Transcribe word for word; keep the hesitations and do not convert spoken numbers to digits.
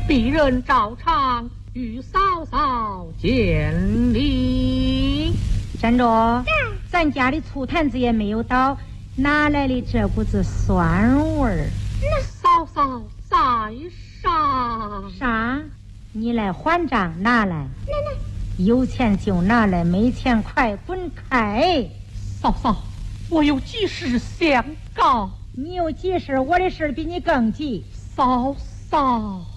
鄙人赵昌与嫂嫂见礼。 站着，咱家的醋坛子也没有倒，哪来的这股子酸味儿？ 那嫂嫂在上。 啥？你来还账，拿来。奶奶，有钱就拿来，没钱快滚开。 嫂嫂，我有急事相告。 你有急事，我的事比你更急。 嫂嫂。